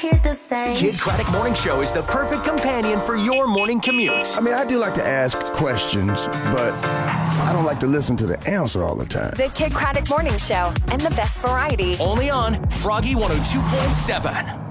hear the same. Kid Craddock Morning Show is the perfect companion for your morning commute. I mean, I do like to ask questions, but I don't like to listen to the answer all the time. The Kid Craddock Morning Show and the best variety. Only on Froggy 102.7.